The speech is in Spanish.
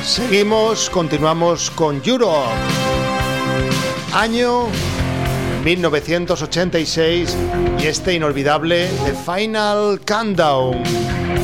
Continuamos con Europe. Año 1986 y este inolvidable The Final Countdown.